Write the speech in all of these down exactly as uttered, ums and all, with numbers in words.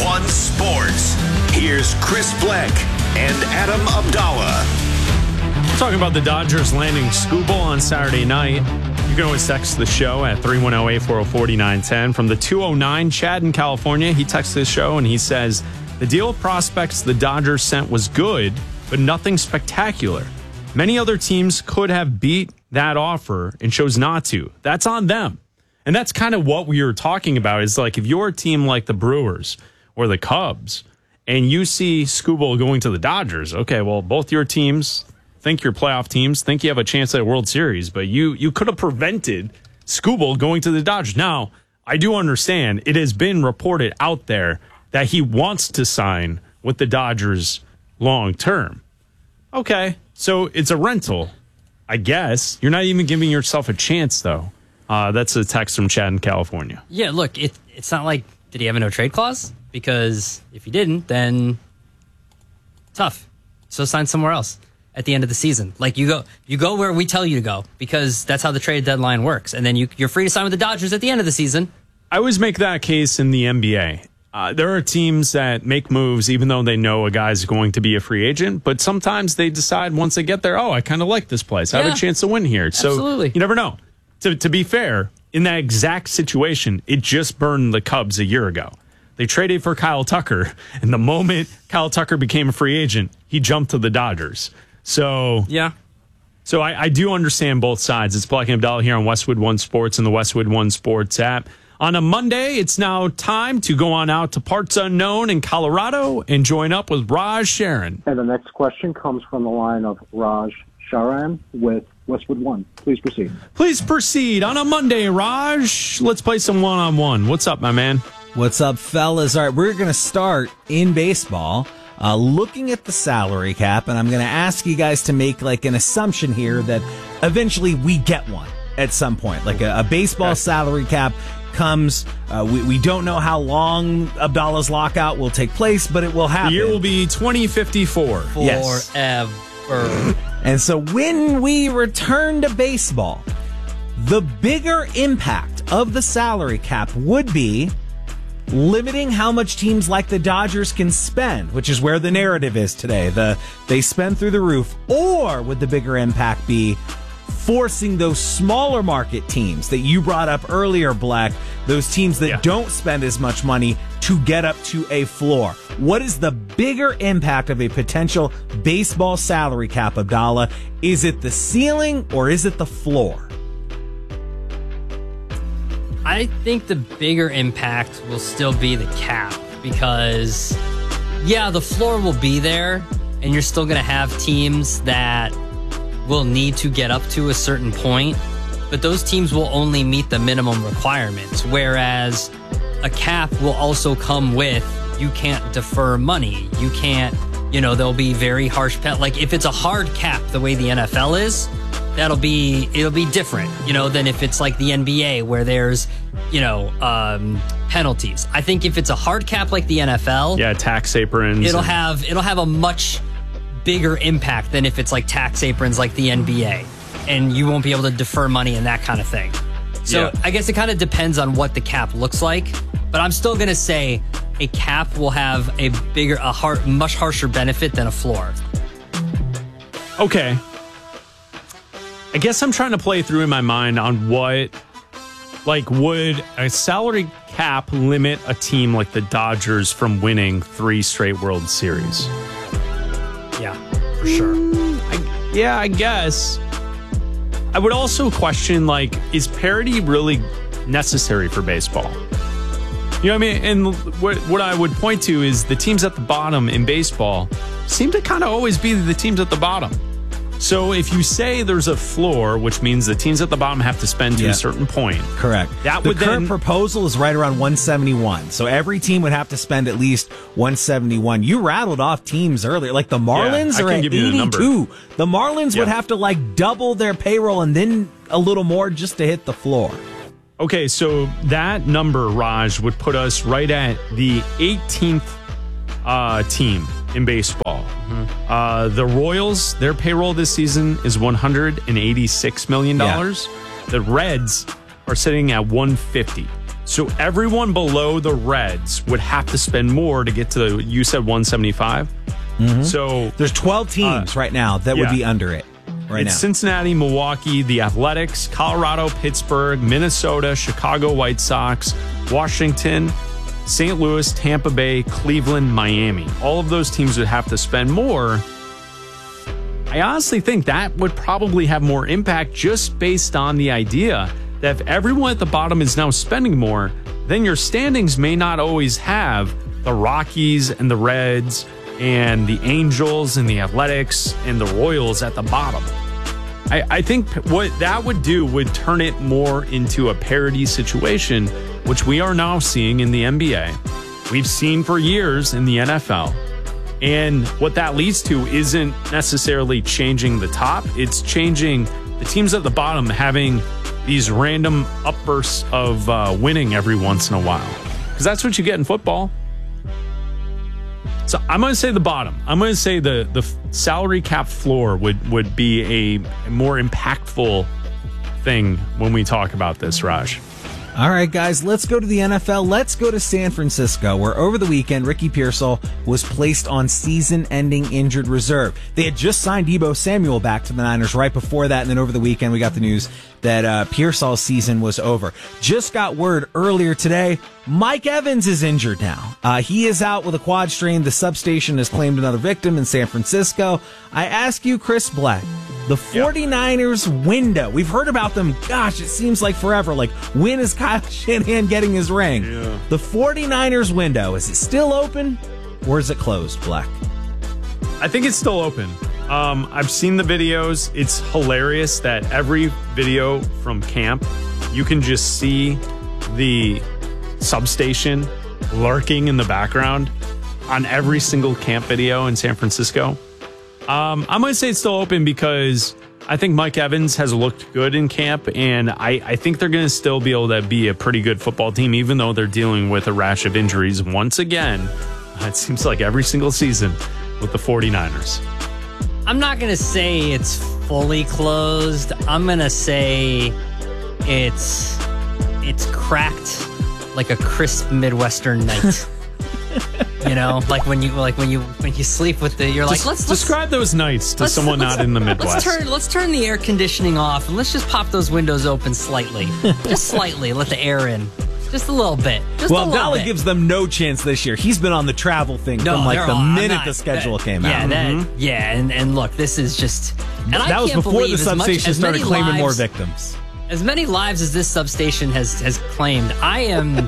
One Sports. Here's Chris Bleck and Adam Abdallah. Talking about the Dodgers landing Skubal on Saturday night. You can always text the show at three one zero, eight four zero, four nine one zero. From the two oh nine, Chad in California, he texts this show and he says, the deal of prospects the Dodgers sent was good, but nothing spectacular. Many other teams could have beat that offer and chose not to. That's on them. And that's kind of what we were talking about is like if you're a team like the Brewers or the Cubs and you see Skubal going to the Dodgers, okay, well, both your teams think you're playoff teams, think you have a chance at a World Series, but you you could have prevented Skubal going to the Dodgers. Now, I do understand it has been reported out there that he wants to sign with the Dodgers long term. Okay, so it's a rental, I guess. You're not even giving yourself a chance, though. Uh, that's a text from Chad in California. Yeah, look, it, it's not like, did he have a no-trade clause? Because if he didn't, then tough. So sign somewhere else at the end of the season. Like, you go you go where we tell you to go, because that's how the trade deadline works. And then you, you're free to sign with the Dodgers at the end of the season. I always make that case in the N B A. Uh, there are teams that make moves even though they know a guy's going to be a free agent, but sometimes they decide once they get there, oh, I kind of like this place. I Yeah, have a chance to win here. So absolutely. You never know. To, to be fair, in that exact situation, it just burned the Cubs a year ago. They traded for Kyle Tucker, and the moment Kyle Tucker became a free agent, he jumped to the Dodgers. So Yeah. So I, I do understand both sides. It's Bleck and Abdallah here on Westwood One Sports and the Westwood One Sports app. On a Monday, it's now time to go on out to parts unknown in Colorado and join up with Raj Sharon. And the next question comes from the line of Raj Sharan with Westwood One. Please proceed. Please proceed. On a Monday, Raj, let's play some one-on-one. What's up, my man? What's up, fellas? All right, we're going to start in baseball, uh, looking at the salary cap, and I'm going to ask you guys to make like an assumption here that eventually we get one at some point, like a, a baseball Okay. salary cap comes. Uh, we, we don't know how long Abdallah's lockout will take place, but it will The happen. year will be twenty fifty-four. Yes. Forever. And so when we return to baseball, the bigger impact of the salary cap would be limiting how much teams like the Dodgers can spend, which is where the narrative is today. The they spend through the roof. Or would the bigger impact be forcing those smaller market teams that you brought up earlier, Black, those teams that Yeah. don't spend as much money to get up to a floor? What is the bigger impact of a potential baseball salary cap, Abdallah? Is it the ceiling or is it the floor? I think the bigger impact will still be the cap, because, yeah, the floor will be there, and you're still going to have teams that will need to get up to a certain point, but those teams will only meet the minimum requirements, whereas a cap will also come with, you can't defer money. You can't, you know, there'll be very harsh, pe- like if it's a hard cap the way the N F L is, that'll be, it'll be different, you know, than if it's like the N B A where there's, you know, um, penalties. I think if it's a hard cap like the N F L, Yeah, tax aprons. it'll and- have, it'll have a much bigger impact than if it's like tax aprons like the N B A, and you won't be able to defer money and that kind of thing. So Yeah. I guess it kind of depends on what the cap looks like, but I'm still going to say a cap will have a bigger, a hard, much harsher benefit than a floor. Okay. I guess I'm trying to play through in my mind on what, like, would a salary cap limit a team like the Dodgers from winning three straight World Series? Yeah, for sure. I, yeah, I guess. I would also question, like, is parity really necessary for baseball? You know what I mean? And what, what I would point to is the teams at the bottom in baseball seem to kind of always be the teams at the bottom. So if you say there's a floor, which means the teams at the bottom have to spend to Yeah. a certain point. Correct. That the would current then- proposal is right around one seventy-one. So every team would have to spend at least one seventy-one. You rattled off teams earlier. Like the Marlins I are can at give you the number. eighty-two. The Marlins would Yeah. have to like double their payroll and then a little more just to hit the floor. Okay, so that number, Raj, would put us right at the eighteenth uh, team in baseball. Mm-hmm. Uh, the Royals, their payroll this season is one hundred eighty-six million dollars. Yeah. The Reds are sitting at one hundred fifty. So everyone below the Reds would have to spend more to get to the, you said one seventy-five? Mm-hmm. So there's twelve teams uh, right now that yeah. would be under it right it's now. Cincinnati, Milwaukee, the Athletics, Colorado, Pittsburgh, Minnesota, Chicago White Sox, Washington, Saint Louis, Tampa Bay, Cleveland, Miami. All of those teams would have to spend more. I honestly think that would probably have more impact just based on the idea that if everyone at the bottom is now spending more, then your standings may not always have the Rockies and the Reds and the Angels and the Athletics and the Royals at the bottom. I, I think what that would do would turn it more into a parity situation, which we are now seeing in the N B A. We've seen for years in the N F L. And what that leads to isn't necessarily changing the top. It's changing the teams at the bottom having these random upbursts of uh, winning every once in a while. Because that's what you get in football. So I'm going to say the bottom. I'm going to say the, the salary cap floor would, would be a more impactful thing when we talk about this, Raj. All right, guys, let's go to the N F L. Let's go to San Francisco, where over the weekend, Ricky Pearsall was placed on season-ending injured reserve. They had just signed Deebo Samuel back to the Niners right before that, and then over the weekend, we got the news that uh, Pearsall's season was over. Just got word earlier today, Mike Evans is injured now. Uh, he is out with a quad strain. The substation has claimed another victim in San Francisco. I ask you, Chris Black, the 49ers yep. window. We've heard about them, gosh, it seems like forever. Like, when is Kyle Shanahan getting his ring? Yeah. The 49ers window, is it still open or is it closed, Black? I think it's still open. Um, I've seen the videos. It's hilarious that every video from camp, you can just see the substation lurking in the background on every single camp video in San Francisco. Um, I'm going to say it's still open because I think Mike Evans has looked good in camp, and I, I think they're going to still be able to be a pretty good football team, even though they're dealing with a rash of injuries once again. It seems like every single season with the 49ers. I'm not going to say it's fully closed. I'm going to say it's it's cracked like a crisp Midwestern night. You know, like when you like when you when you sleep with the you're like, let's, let's describe those nights to someone not in the Midwest. Let's turn let's turn the air conditioning off and let's just pop those windows open slightly. Just slightly, let the air in. Just a little bit. Just well, a little Abdallah bit. gives them no chance this year. He's been on the travel thing no, from like the all, minute not, the schedule that, came yeah, out. That, mm-hmm. Yeah, and, and look, this is just... And that I was can't before the substation much, started claiming lives, more victims. As many lives as this substation has, has claimed, I am...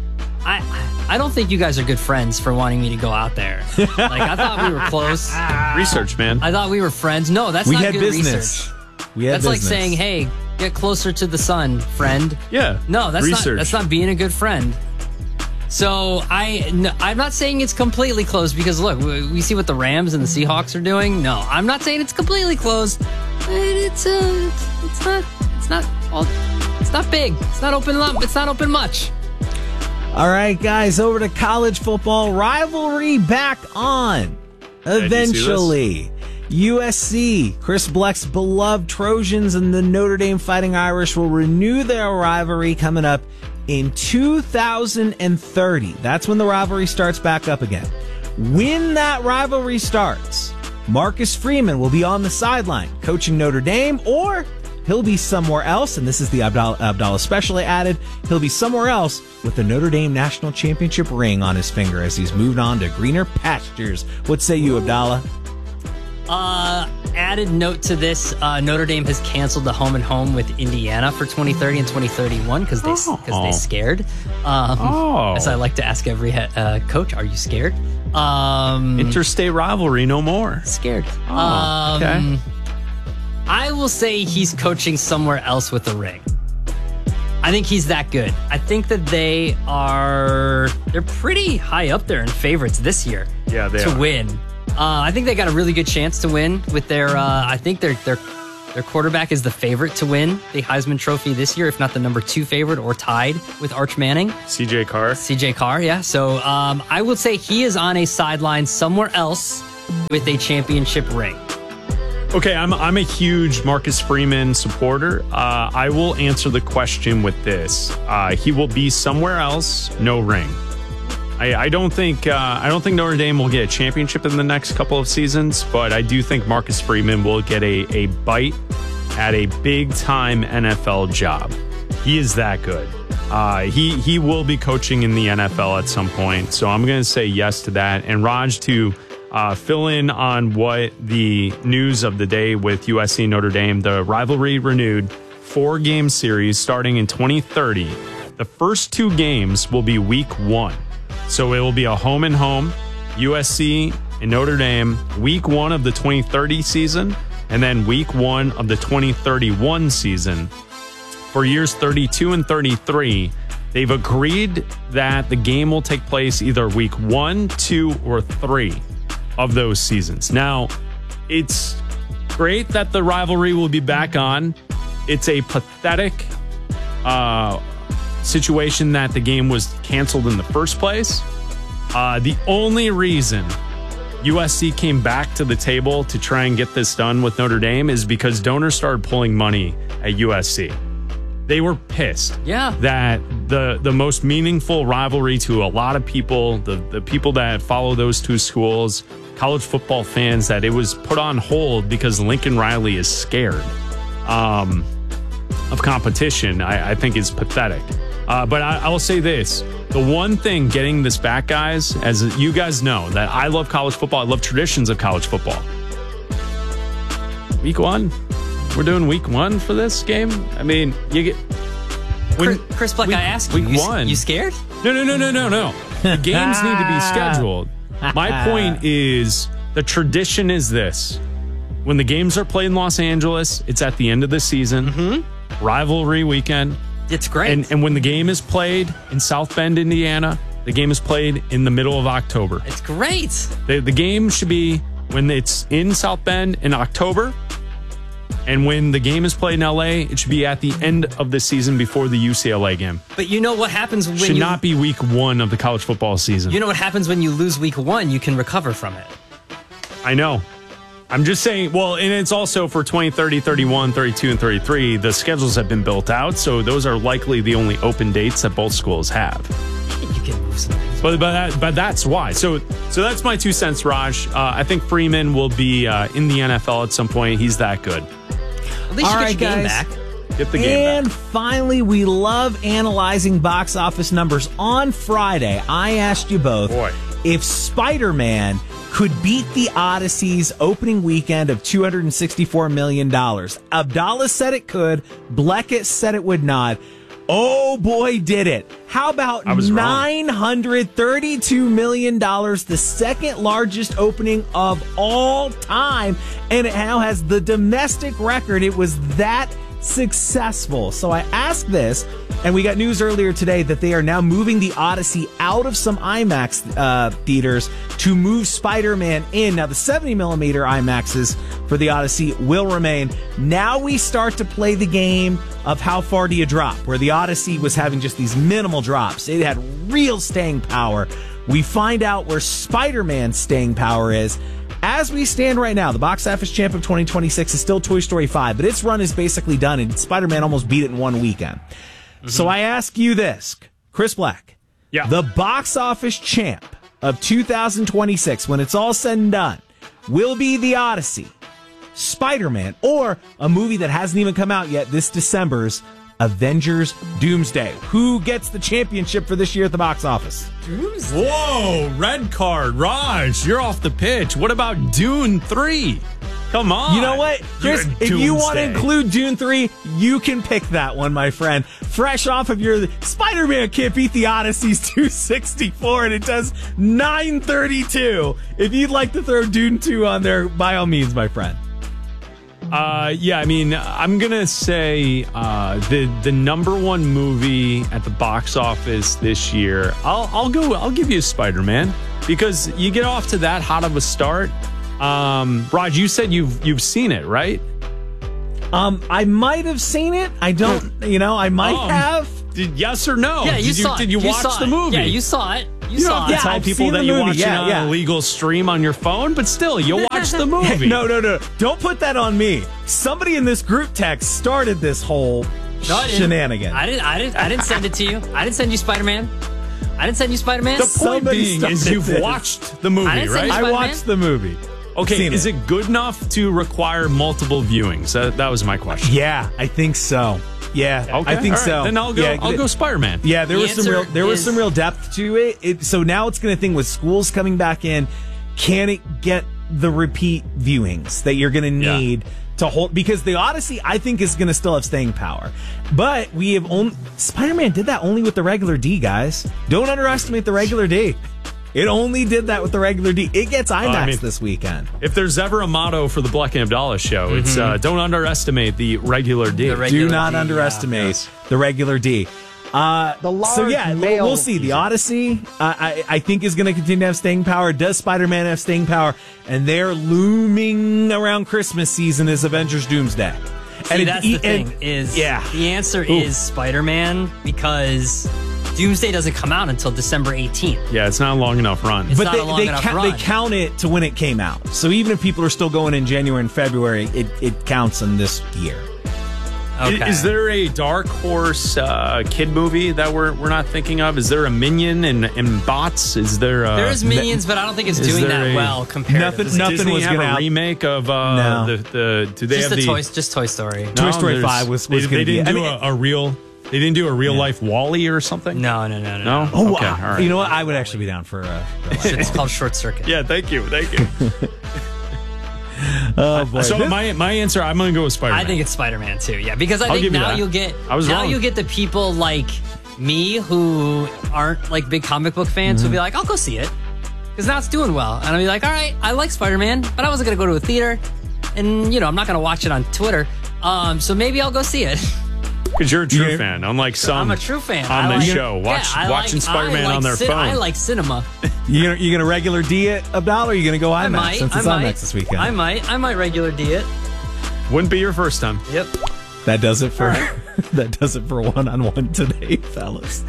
I I don't think you guys are good friends for wanting me to go out there. Like, I thought we were close. Research, man. I thought we were friends. No, that's we not had good business. research. We had that's business. like saying, hey, get closer to the sun, friend. Yeah. No, that's research. not that's not being a good friend. So I, no, I'm not saying it's completely closed because look, we, we see what the Rams and the Seahawks are doing. No, I'm not saying it's completely closed. But it's uh, it's, it's not, it's not, all, it's not big. It's not open. It's not open much. All right, guys, over to college football rivalry back on. Eventually, U S C, Chris Black's beloved Trojans and the Notre Dame Fighting Irish will renew their rivalry coming up in two thousand thirty. That's when the rivalry starts back up again. When that rivalry starts, Marcus Freeman will be on the sideline coaching Notre Dame, or he'll be somewhere else, and this is the Abdallah, Abdallah specially added, he'll be somewhere else with the Notre Dame National Championship ring on his finger as he's moved on to greener pastures. What say you, Abdallah? Uh, added note to this, uh, Notre Dame has canceled the home and home with Indiana for twenty thirty and twenty thirty-one because they, oh. cause they scared. Um, oh. As I like to ask every uh, coach, are you scared? Um, Interstate rivalry, no more. Scared. Oh, um, okay. I will say he's coaching somewhere else with the ring. I think he's that good. I think that they are, they're pretty high up there in favorites this year. Yeah, they to are. win. Uh, I think they got a really good chance to win with their, uh, I think their, their, their quarterback is the favorite to win the Heisman Trophy this year, if not the number two favorite or tied with Arch Manning. C J Carr. C J Carr, yeah. So um, I would say he is on a sideline somewhere else with a championship ring. Okay, I'm I'm a huge Marcus Freeman supporter. Uh, I will answer the question with this: uh, he will be somewhere else, no ring. I, I don't think uh, I don't think Notre Dame will get a championship in the next couple of seasons, but I do think Marcus Freeman will get a a bite at a big time N F L job. He is that good. Uh, he he will be coaching in the N F L at some point, so I'm going to say yes to that. And Raj, to uh, fill in on what the news of the day with U S C and Notre Dame, the rivalry renewed, four game series starting in twenty thirty. The first two games will be week one, so it will be a home and home, U S C and Notre Dame, week one of the twenty thirty season, and then week one of the twenty thirty-one season. For years thirty-two and thirty-three, they've agreed that the game will take place either week one, two, or three of those seasons. Now, it's great that the rivalry will be back on. It's a pathetic uh, situation that the game was canceled in the first place. Uh, the only reason U S C came back to the table to try and get this done with Notre Dame is because donors started pulling money at U S C. They were pissed Yeah. that the the most meaningful rivalry to a lot of people, the, the people that follow those two schools, college football fans, that it was put on hold because Lincoln Riley is scared um, of competition, I, I think is pathetic. Uh, but I, I will say this. The one thing getting this back, guys, as you guys know, that I love college football. I love traditions of college football. Week one. We're doing week one for this game. I mean, you get Chris, Chris Black, week, I asked you, week you, one. you scared? No, no, no, no, no, no. The games need to be scheduled. My point is the tradition is this: when the games are played in Los Angeles, it's at the end of the season, mm-hmm. rivalry weekend. It's great. And and when the game is played in South Bend, Indiana, the game is played in the middle of October. It's great. The, the game should be when it's in South Bend in October. And when the game is played in L A, it should be at the end of the season before the U C L A game. But you know what happens when should you... not be week one of the college football season. You know what happens when you lose week one? You can recover from it. I know. I'm just saying, well, and it's also for twenty, thirty, thirty-one, thirty-two, and thirty-three, the schedules have been built out, so those are likely the only open dates that both schools have. You can move some things. But but, that, but that's why. So so that's my two cents, Raj. Uh, I think Freeman will be uh, in the N F L at some point. He's that good. At least All you right, get your game guys. back. Get the game And back. finally, we love analyzing box office numbers. On Friday, I asked you both Boy. if Spider-Man could beat the Odyssey's opening weekend of two hundred sixty-four million dollars. Abdallah said it could. Bleckett said it would not. Oh boy, did it. How about I was wrong. nine hundred thirty-two million dollars, the second largest opening of all time, and it now has the domestic record. It was that successful. So I asked this, and we got news earlier today that they are now moving the Odyssey out of some IMAX uh, theaters to move Spider-Man in. Now the seventy millimeter IMAXs for the Odyssey will remain. Now we start to play the game of how far do you drop, where the Odyssey was having just these minimal drops. It had real staying power. We find out where Spider-Man's staying power is. As we stand right now, the box office champ of twenty twenty-six is still Toy Story five, but its run is basically done, and Spider-Man almost beat it in one weekend. Mm-hmm. So I ask you this, Chris Black. Yeah. The box office champ of two thousand twenty-six, when it's all said and done, will be the Odyssey, Spider-Man, or a movie that hasn't even come out yet, this December's Avengers Doomsday. Who gets the championship for this year at the box office? Doomsday. Whoa, red card. Raj, you're off the pitch. What about Dune three? Come on. You know what, Chris? You're If you want to Doomsday. include Dune three, you can pick that one, my friend. Fresh off of your Spider-Man can't beat the Odyssey's two sixty-four, and it does nine thirty-two. If you'd like to throw Dune two on there, by all means, my friend. Uh, yeah, I mean, I'm gonna say uh, the the number one movie at the box office this year. I'll I'll go. I'll give you Spider-Man, because you get off to that hot of a start. Um, Raj, you said you've you've seen it, right? Um, I might have seen it. I don't. You know, I might Um, have. Did, yes or no? Yeah, you did you, saw it. Did you, watch saw the it. movie? Yeah, you saw it. You You don't saw have to it. Yeah, tell I've people seen that the you're movie. watching Yeah, on yeah. a legal stream on your phone, but still, you watch the movie. No, no, no. Don't put that on me. Somebody in this group text started this whole No, I didn't. shenanigan. I didn't. I didn't. I didn't send it to you. I didn't send you Spider-Man. I didn't send you Spider-Man. The point Somebody being is started you've this. watched the movie, I didn't say right? you- I Spider-Man? watched the movie. Okay, Seen is it. it good enough to require multiple viewings? That, that was my question. Yeah, I think so. Yeah, Okay, I think all right. so. Then I'll go. Yeah, I'll the- go Spider-Man. Yeah, there The was some answer real there was is- some real depth to it. it. So now it's going to think with schools coming back in, can it get the repeat viewings that you're going to Yeah. need to hold? Because the Odyssey, I think, is going to still have staying power. But we have only Spider-Man did that only with the regular D, guys. Don't underestimate the regular D. It only did that with the regular D. It gets IMAX I mean- this weekend. If there's ever a motto for the Black and Abdallah show, it's uh, don't underestimate the regular D. The regular Do not D, underestimate the regular D. Uh, The large so yeah, we'll- male- we'll see. The Odyssey, uh, I, I think, is going to continue to have staying power. Does Spider-Man have staying power? And they're looming around Christmas season is Avengers Doomsday. See, it- that's the and- thing. Is yeah. the answer is Spider-Man because Doomsday doesn't come out until December eighteenth. Yeah, it's not a long enough run. It's But not they, a long they, enough count, run. they count it to when it came out. So even if people are still going in January and February, it, it counts in this year. Okay. Is, is there a Dark Horse uh, kid movie that we're we're not thinking of? Is there a Minion and, and Bots? Is there? A, There is Minions, but I don't think it's is doing there that a- well compared Nothing- to Does nothing Disney was have gonna a out- remake of uh, No. the the? Do they just have the the toys, just Toy Story. Toy No, Story there's- five was- was they, gonna they didn't be- I do mean- a, a real. They didn't do a real life Wall-E or something. No, no, no, no. No. Oh, okay, wow. all right. You know what? I would actually be down for uh, for like- It's called Short Circuit. Yeah, thank you, thank you. Oh, boy. so This- my my answer, I'm gonna go with Spider-Man. I think it's Spider-Man too. Yeah, because I I'll think give you now that. you'll get I was now wrong. you'll get the people like me who aren't like big comic book fans who'll be like, I'll go see it because now it's doing well, and I'll be like, all right, I like Spider-Man, but I wasn't gonna go to a theater, and you know I'm not gonna watch it on Twitter, um, so maybe I'll go see it. Because you're a true Yeah. fan, unlike some. I'm a true fan. on I the like, show. Watch yeah, I watching like, Spider-Man I like on their cin- phone. I like cinema. You gonna you gonna regular D it, Abdallah, or are you gonna go IMAX I might. since I it's might. IMAX this weekend? I might. I might regular D it. Wouldn't be your first time. Yep. That does it for that does it for one on one today, fellas.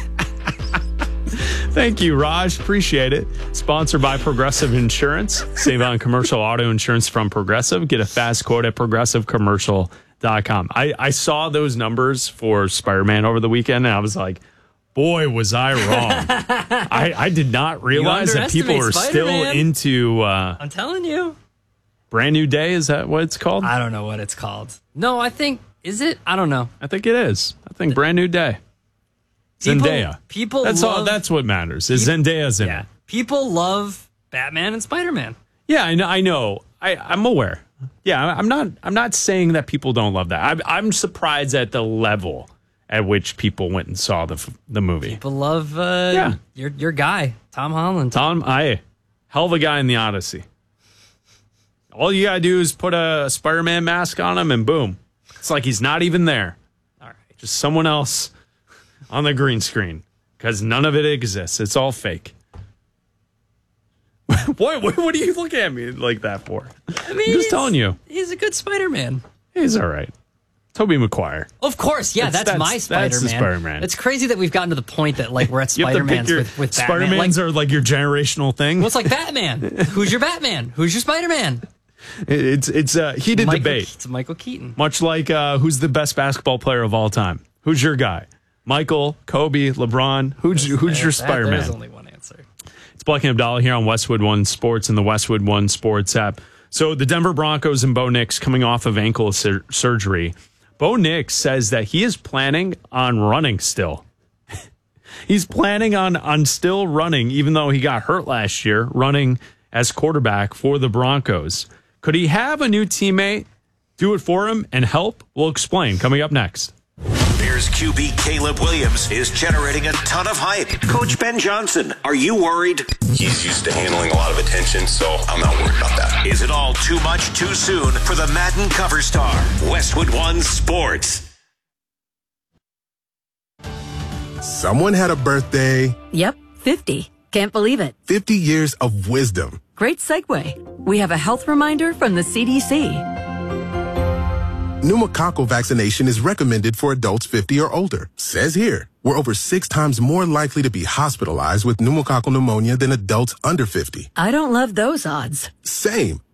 Thank you, Raj. Appreciate it. Sponsored by Progressive Insurance. Save on commercial auto insurance from Progressive. Get a fast quote at progressive commercial dot com. I, I saw those numbers for Spider-Man over the weekend, and I was like, boy, was I wrong. I, I did not realize that people are underestimate still Spider-Man. into uh, I'm telling you. Brand New Day. Is that what it's called? I don't know what it's called. No, I think is it? I don't know. I think it is. I think Brand New Day. People- Zendaya. people That's all. love- That's what matters. Is Zendaya's in Yeah. it? People love Batman and Spider-Man. Yeah, I know. I know. I, I'm aware. Yeah, I'm not. I'm not saying that people don't love that. I'm, I'm surprised at the level at which people went and saw the f- the movie. People love uh, Yeah. your your guy, Tom Holland. Tom, I hell of a guy in the Odyssey. All you gotta do is put a Spider-Man mask on him, and boom, it's like he's not even there. All right. Just someone else on the green screen because none of it exists. It's all fake. what, what? What are you looking at me like that for? I mean, I'm just he's- telling you, he's a good Spider-Man. he's all right. Tobey Maguire. Of course, yeah, That's- that's, my that's- Spider-Man. that's the Spider-Man. It's crazy that we've gotten to the point that like we're at You have to pick Spider-Man's your with, with Batman. Spider-Mans Like, are like your generational thing. well, it's like Batman. Who's your Batman? Who's your Spider-Man? It's it's a heated Michael, debate, It's Michael Keaton. much like uh, who's the best basketball player of all time. Who's your guy? Michael, Kobe, LeBron. Who's who's your That- Spider-Man? There's only one answer. It's Black and Abdallah here on Westwood One Sports and the Westwood One Sports app. So the Denver Broncos and Bo Nix coming off of ankle sur- surgery. Bo Nix says that he is planning on running still. He's planning on on still running, even though he got hurt last year, running as quarterback for the Broncos. Could he have a new teammate do it for him and help? We'll explain coming up next. Bears Q B Caleb Williams is generating a ton of hype. Coach Ben Johnson, are you worried? He's used to handling a lot of attention, so I'm not worried about that. Is it all too much too soon for the Madden cover star? Westwood One Sports. Someone had a birthday, Yep, fifty. Can't believe it. fifty years of wisdom. Great segue. We have a health reminder from the C D C. Pneumococcal vaccination is recommended for adults fifty or older. Says here, were over six times more likely to be hospitalized with pneumococcal pneumonia than adults under fifty. I don't love those odds. Same.